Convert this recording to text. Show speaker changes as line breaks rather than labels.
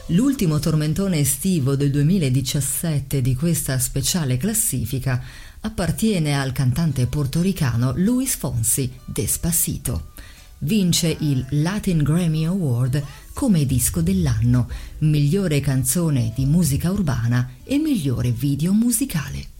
L'ultimo tormentone estivo del 2017 di questa speciale classifica appartiene al cantante portoricano Luis Fonsi, Despacito. Vince il Latin Grammy Award come disco dell'anno, migliore canzone di musica urbana e migliore video musicale.